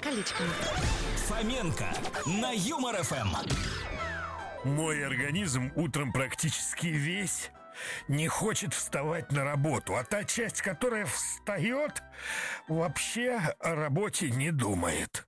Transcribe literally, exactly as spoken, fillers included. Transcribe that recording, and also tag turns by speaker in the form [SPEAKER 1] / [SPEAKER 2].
[SPEAKER 1] колечками.
[SPEAKER 2] Фоменко на Юмор ФМ.
[SPEAKER 3] Мой организм утром практически весь не хочет вставать на работу, а та часть, которая встает, вообще о работе не думает.